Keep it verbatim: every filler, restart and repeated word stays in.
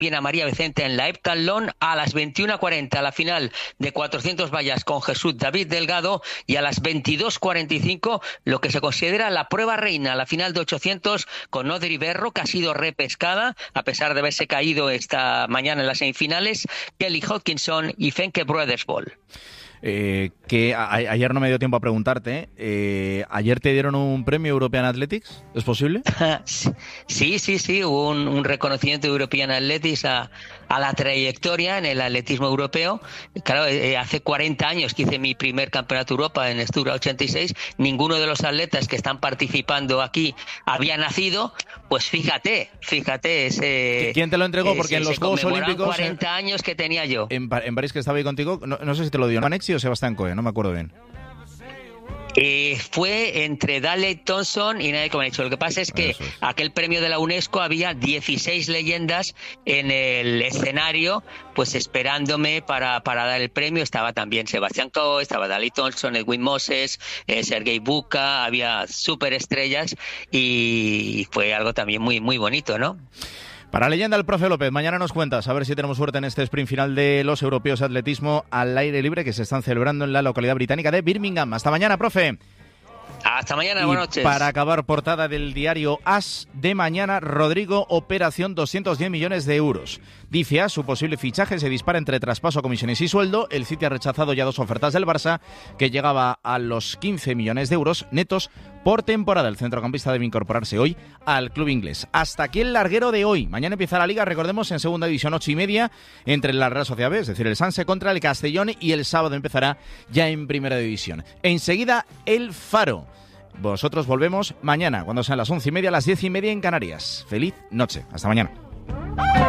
Viene a María Vicente en la Heptatlón, a las veintiuna cuarenta la final de cuatrocientos vallas con Jesús David Delgado, y a las veintidós cuarenta y cinco lo que se considera la prueba reina, la final de ochocientos con Odri Berro, que ha sido repescada a pesar de haberse caído esta mañana en las semifinales, Kelly Hodgkinson y Femke Brodersbol. Eh, que a, ayer no me dio tiempo a preguntarte, eh, ¿ayer te dieron un premio European Athletics? ¿Es posible? Sí, sí, sí, hubo un, un reconocimiento de European Athletics a, a la trayectoria en el atletismo europeo. Claro, eh, hace cuarenta años que hice mi primer campeonato de Europa en Estura ochenta y seis, ninguno de los atletas que están participando aquí había nacido, pues fíjate, fíjate ese... ¿Quién te lo entregó? Porque ese, en los Juegos Olímpicos... cuarenta en, años que tenía yo. En, en París, que estaba ahí contigo, no, no sé si te lo dio Manexi o Sebastián Coe, no me acuerdo bien. Eh, fue entre Daley Thompson y Nadie Comaneci. Lo que pasa es que es. aquel premio de la UNESCO había dieciséis leyendas en el escenario, pues esperándome para, para dar el premio. Estaba también Sebastián Coe, estaba Daley Thompson, Edwin Moses, eh, Sergei Buka, había superestrellas y fue algo también muy, muy bonito, ¿no? Para leyenda el profe López, mañana nos cuentas, a ver si tenemos suerte en este sprint final de los europeos de atletismo al aire libre que se están celebrando en la localidad británica de Birmingham. Hasta mañana, profe. Hasta mañana, y buenas noches. Para acabar, portada del diario As de mañana, Rodrigo, operación doscientos diez millones de euros. Dice As, su posible fichaje se dispara entre traspaso, comisiones y sueldo. El City ha rechazado ya dos ofertas del Barça, que llegaba a los quince millones de euros netos por temporada. El centrocampista debe incorporarse hoy al club inglés. Hasta aquí el larguero de hoy. Mañana empieza la Liga, recordemos, en segunda división, ocho y media, entre la Real Sociedad B, es decir, el Sanse contra el Castellón, y el sábado empezará ya en primera división. Enseguida, el Faro. Vosotros volvemos mañana, cuando sean las once y media, las diez y media en Canarias. Feliz noche. Hasta mañana.